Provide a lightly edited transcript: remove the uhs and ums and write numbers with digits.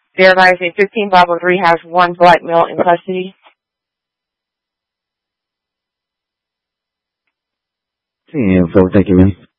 There lies a 15 Bravo 3 has one black male in custody. Sí, info, thank you, man.